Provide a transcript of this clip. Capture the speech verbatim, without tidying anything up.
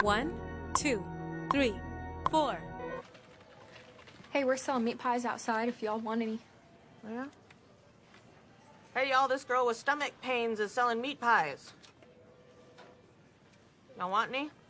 One, two, three, four. Hey, we're selling meat pies outside if y'all want any. Yeah? Hey, y'all, this girl with stomach pains is selling meat pies. Y'all want any?